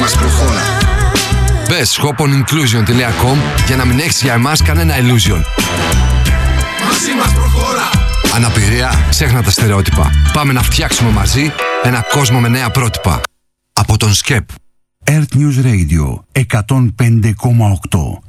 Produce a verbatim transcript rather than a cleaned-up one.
μας προχώρα. Μπες shoponinclusion τελεία com για να μην έχεις για εμάς κανένα illusion. Μαζί μας προχώρα. Αναπηρία, ξέχνα τα στερεότυπα. Πάμε να φτιάξουμε μαζί ένα κόσμο με νέα πρότυπα. Από τον σκεπ. Earth News Radio εκατόν πέντε κόμμα οκτώ.